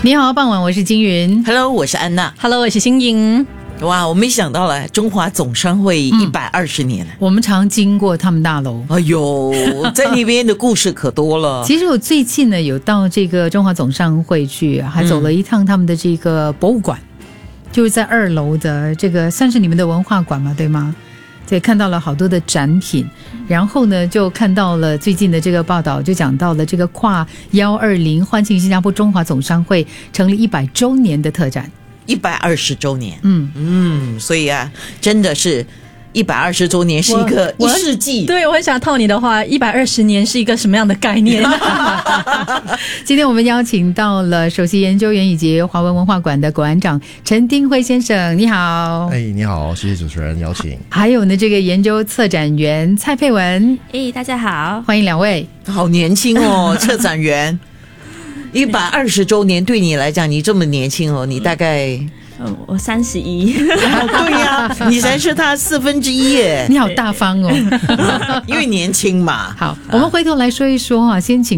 你好，傍晚，我是金云。 Hello， 我是安娜。 Hello， 我是新颖。 哇，我没想到了，中华总商会120年了。 我们常经过他们大楼。 哎呦，在那边的故事可多了。 其实我最近呢有到这个中华总商会去，还走了一趟他们的这个博物馆，就是在2楼的这个算是你们的文化馆嘛，对吗？对，看到了好多的展品，然后呢就看到了最近的这个报道，就讲到了这个跨120欢庆新加坡中华总商会成立100周年的特展 ，120周年。所以啊，真的是120周年是一个一世纪。 对，我很想套你的话，120年是一个什么样的概念？ 今天我们邀请到了首席研究员以及华文文化馆的馆长陈丁辉先生，你好。 你好，谢谢主持人邀请。 还有呢，这个研究策展员蔡佩文， 大家好， 欢迎两位。 好年轻哦，策展员。120周年对你来讲，你这么年轻哦，你大概我31。 对呀，你才是他1/4耶。 你好大方哦， 因为年轻嘛。 好，我们回头来说一说先请